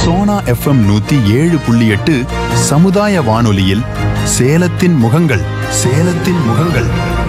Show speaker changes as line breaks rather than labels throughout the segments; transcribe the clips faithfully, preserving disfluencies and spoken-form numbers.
Sona FM நூத்தி ஏழு புள்ளி எட்டு சமுதாய வானொலியில் சேலத்தின் முகங்கள் சேலத்தின் முகங்கள்.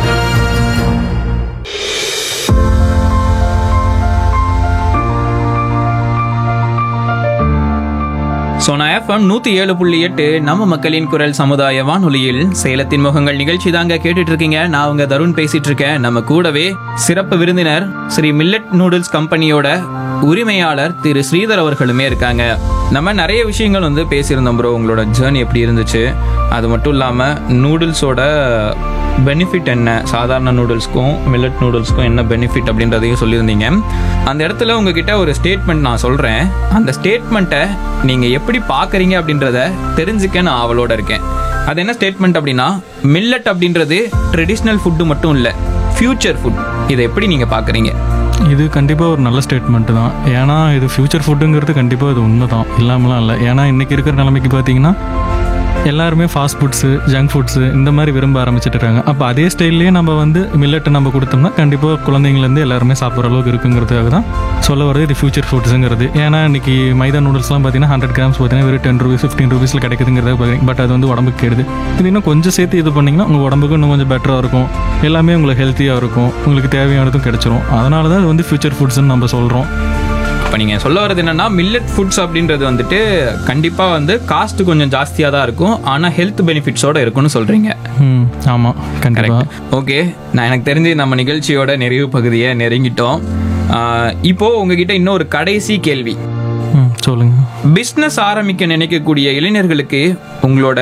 சோனா எஃப்எம் நூத்தி ஏழு புள்ளி எட்டு நம்ம மக்களின் குரல் சமுதாய வானொலியில் சேலத்தின் முகங்கள் நிகழ்ச்சி தாங்க கேட்டுட்டு இருக்கீங்க. நான் உங்க தருண் பேசிட்டு இருக்கேன். நம்ம கூடவே சிறப்பு விருந்தினர் ஸ்ரீ மில்லட் நூடுல்ஸ் கம்பெனியோட உரிமையாளர் திரு ஸ்ரீதர் அவர்களுமே இருக்காங்க. நம்ம நிறைய விஷயங்கள் வந்து பேசியிருந்தோம் ப்ரோ. உங்களோட ஜேர்னி எப்படி இருந்துச்சு, அது மட்டும் இல்லாமல் நூடுல்ஸோட பெனிஃபிட் என்ன, சாதாரண நூடுல்ஸ்க்கும் மில்லட் நூடுல்ஸ்க்கும் என்ன பெனிஃபிட் அப்படின்றதையும் சொல்லியிருந்தீங்க. அந்த இடத்துல உங்ககிட்ட ஒரு ஸ்டேட்மெண்ட் நான் சொல்கிறேன். அந்த ஸ்டேட்மெண்ட்டை நீங்கள் எப்படி பார்க்குறீங்க அப்படின்றத தெரிஞ்சுக்க நான் ஆவலோட இருக்கேன். அது என்ன ஸ்டேட்மெண்ட் அப்படின்னா, மில்லட் அப்படின்றது ட்ரெடிஷ்னல் ஃபுட்டு மட்டும் இல்லை, ஃபியூச்சர் ஃபுட். இதை எப்படி நீங்கள் பார்க்குறீங்க?
இது கண்டிப்பாக ஒரு நல்ல ஸ்டேட்மெண்ட்டு தான். ஏன்னா இது ஃப்யூச்சர் ஃபுட்டுங்கிறது கண்டிப்பாக இது உண்மை தான், இல்லாமலாம் இல்லை. ஏன்னா இன்றைக்கி இருக்கிற நிலைமைக்கு பார்த்தீங்கன்னா எல்லாருமே ஃபாஸ்ட் ஃபுட்ஸு, ஜங்க் ஃபுட்ஸு இந்த மாதிரி விரும்ப ஆரம்பிச்சிட்டு இருக்காங்க. அப்போ அதே ஸ்டைல்லையே நம்ம வந்து மில்லட்டை நம்ம கொடுத்தோம்னா கண்டிப்பாக குழந்தைங்கலேருந்து எல்லாருமே சாப்பிட்ற அளவுக்கு இருக்குங்கிறதுக்காக தான் சொல்ல வரது இது ஃபியூச்சர் ஃபுட்ஸுங்கிறது. ஏன்னா இன்றைக்கி மைதா நூடுல்ஸ்லாம் பார்த்தீங்கன்னா ஹண்ட்ரட் கிராம்ஸ் பார்த்தீங்கன்னா வெறும் டென் ருபீஸ் ஃபிஃப்டீன் ருபீஸில் கிடைக்குதுங்கிறத பார்க்குறீங்க. பட் அது வந்து உடம்புக்கு கெடுது. இது இன்னும் கொஞ்சம் சேர்த்து இது பண்ணிங்கன்னா உங்கள் உடம்புக்கு இன்னும் கொஞ்சம் பெட்டராக இருக்கும், எல்லாமே உங்களுக்கு ஹெல்த்தியாக இருக்கும், உங்களுக்கு தேவையானதும் கிடைச்சிரும். அதனால தான் இது வந்து ஃபியூச்சர் ஃபுட்ஸ்ன்னு நம்ம சொல்கிறோம்.
இப்போ நீங்கள் சொல்ல வரது என்னன்னா, மில்லட் ஃபுட்ஸ் அப்படின்றது வந்துட்டு கண்டிப்பாக வந்து காஸ்ட் கொஞ்சம் ஜாஸ்தியாக தான் இருக்கும், ஆனால் ஹெல்த் பெனிஃபிட்ஸோட இருக்கும்னு சொல்கிறீங்க.
ம், ஆமாம், கரெக்ட்.
ஓகே, நான் எனக்கு தெரிஞ்சு நம்ம நிகழ்ச்சியோட நிறைவு பகுதியை நெருங்கிட்டோம். இப்போ உங்ககிட்ட இன்னொரு கடைசி கேள்வி.
ம், சொல்லுங்க.
பிஸ்னஸ் ஆரம்பிக்க நினைக்கக்கூடிய இளைஞர்களுக்கு உங்களோட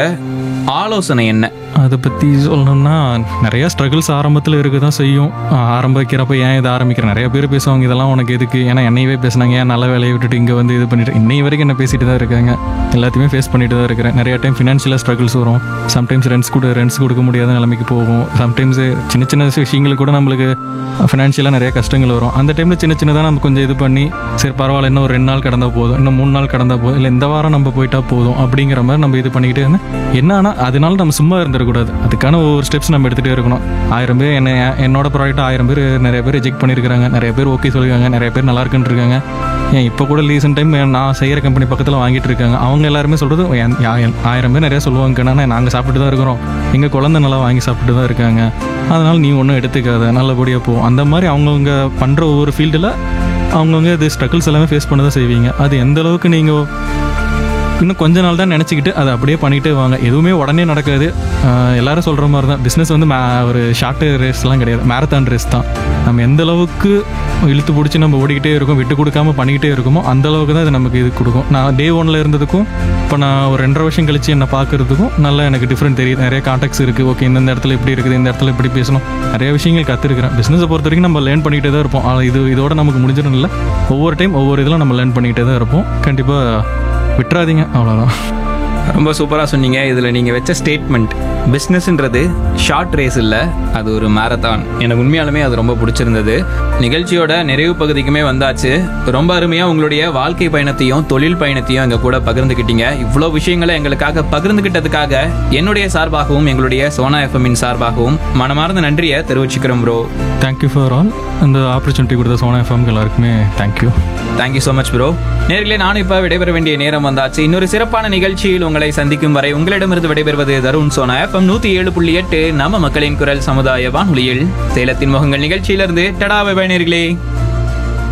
ஆலோசனை என்ன?
அதை பற்றி சொல்லணும்னா நிறையா ஸ்ட்ரகிள்ஸ் ஆரம்பத்தில் இருக்க தான் செய்யும். ஆரம்பிக்கிறப்ப ஏன் இதை ஆரம்பிக்கிறேன், நிறைய பேர் பேசுவாங்க இதெல்லாம் உனக்கு எதுக்கு, ஏன்னா என்னையவே பேசுனாங்க, ஏன் நல்ல வேலையை விட்டுட்டு இங்கே வந்து இது பண்ணிட்டு இன்னை வரைக்கும் என்ன பேசிட்டு தான் இருக்காங்க. எல்லாத்தையுமே ஃபேஸ் பண்ணிட்டு தான் இருக்கிறேன். நிறையா டைம் ஃபினான்ஷியலாக ஸ்ட்ரகிள்ஸ் வரும். சம்டைம்ஸ் ரெண்ட்ஸ் கூட ரெண்ட்ஸ் கொடுக்க முடியாத நிலைமைக்கு போகும். சம்டைம்ஸ் சின்ன சின்ன விஷயங்களுக்கு கூட நம்மளுக்கு ஃபினான்ஷியலாக நிறைய கஷ்டங்கள் வரும். அந்த டைமில் சின்ன சின்னதாக நம்ம கொஞ்சம் இது பண்ணி சரி பரவாயில்ல, இன்னும் ஒரு ரெண்டு நாள் கடந்தால் போதும், இன்னும் மூணு நாள் கடந்தால் போதும், இல்லை இந்த வாரம் நம்ம போயிட்டா போதும் அப்படிங்கிற மாதிரி நம்ம இது பண்ணிக்கிட்டே இருந்தேன். என்ன ஆனால் அதனால நம்ம சும்மா இருந்துடக்கூடாது. அதுக்கான ஒவ்வொரு ஸ்டெப்ஸ் நம்ம எடுத்துகிட்டே இருக்கணும். ஆயிரம் பேர் என்ன என்னோட ப்ராடக்ட் ஆயிரம் பேர் நிறைய பேர் ரிஜெக்ட் பண்ணியிருக்காங்க, நிறைய பேர் ஓகே சொல்லியிருக்காங்க, நிறைய பேர் நல்லா இருக்குன்னு இருக்காங்க. ஏன் இப்போ கூட ரீசெண்ட் டைம் நான் செய்கிற கம்பெனி பக்கத்தில் வாங்கிட்டு இருக்காங்க. அவங்க எல்லாருமே சொல்கிறது ஆயிரம் பேர் நிறைய சொல்லுவாங்க, ஆனால் நாங்கள் சாப்பிட்டு தான் இருக்கிறோம், எங்கள் குழந்தை நல்லா வாங்கி சாப்பிட்டு தான் இருக்காங்க, அதனால் நீ ஒன்றும் எடுத்துக்காத, நல்லபடியாக போ. அந்த மாதிரி அவங்கவுங்க பண்ணுற ஒவ்வொரு ஃபீல்டில் அவங்கவுங்க இது ஸ்ட்ரகிள்ஸ் எல்லாமே ஃபேஸ் பண்ண தான் செய்வீங்க. அது எந்த அளவுக்கு நீங்கள் இன்னும் கொஞ்ச நாள் தான் நினச்சிக்கிட்டு அதை அப்படியே பண்ணிகிட்டே வாங்க. எதுவுமே உடனே நடக்காது. எல்லாரும் சொல்கிற மாதிரி தான் பிஸ்னஸ் வந்து மே ஒரு ஷார்ட் ரேஸ்லாம் கிடையாது, மேரத்தான் ரேஸ் தான். நம்ம எந்த அளவுக்கு இழுத்து பிடிச்சி நம்ம ஓடிக்கிட்டே இருக்கோம், விட்டு கொடுக்காம பண்ணிக்கிட்டே இருக்கோமோ அந்த அளவுக்கு தான் இது நமக்கு இது கொடுக்கும். நான் டே ஒன்னில் இருந்ததுக்கும் இப்போ நான் ஒரு ரெண்டரை வருஷம் கழிச்சு என்னை பார்க்குறதுக்கும் நல்லா எனக்கு டிஃப்ரெண்ட் தெரியுது. நிறைய கான்டாக்ட்ஸ் இருக்குது. ஓகே, இந்த இடத்துல இப்படி இருக்குது, இந்த இடத்துல இப்படி பேசணும், நிறைய விஷயங்கள் கற்றுருக்கிறேன். பிஸ்னஸை பொறுத்த வரைக்கும் நம்ம லேர்ன் பண்ணிக்கிட்டே தான் இருப்போம். ஆனால் இது இதோட நமக்கு முடிஞ்சிடும் இல்லை, ஒவ்வொரு டைம் ஒவ்வொரு இதெல்லாம் நம்ம லேர்ன் பண்ணிக்கிட்டே தான் இருப்போம். கண்டிப்பாக விட்டுறாதீங்க, அவ்வளோதான்.
ரொம்ப சூப்பராக சொன்னீங்க. இதில் நீங்கள் வச்ச ஸ்டேட்மெண்ட், பிஸ்னஸ்ன்றது ஷார்ட் ரேஸ் இல்லை, அது ஒரு மேரத்தான். எனக்கு உண்மையாலுமே அது ரொம்ப பிடிச்சிருந்தது. நிகழ்ச்சியோட நிறைவு பகுதிக்குமே வந்தாச்சு. ரொம்ப அருமையாக உங்களுடைய வாழ்க்கை பயணத்தையும் தொழில் பயணத்தையும் எங்கள் கூட பகிர்ந்துக்கிட்டீங்க. இவ்வளோ விஷயங்களை எங்களுக்காக பகிர்ந்துக்கிட்டதுக்காக என்னுடைய சார்பாகவும் எங்களுடைய சோனா எஃப்எம்மின் சார்பாகவும் மனமார்ந்த நன்றியை தெரிவிச்சுக்கிறோம் ப்ரோ.
Thank you for all. இந்த ஆப்பர்ச்சுனிட்டி கொடுத்த சோனா எஃப்எம் எல்லாருக்குமே thank you.
Thank you so much bro. நேர்களே, நானும் இப்போ விடைபெற வேண்டிய நேரம் வந்தாச்சு. இன்னொரு சிறப்பான நிகழ்ச்சியில் உங்களை சந்திக்கும் வரை உங்களிடமிருந்து விடைபெறுவது தருண். சோனா எஃப்எம் நூத்தி ஏழு புள்ளி எட்டு நம்ம மக்களின் குரல் சமுதாய வானொலியில் சேலத்தின் முகங்கள் நிகழ்ச்சியிலிருந்து டடா பை பை நேர்களே.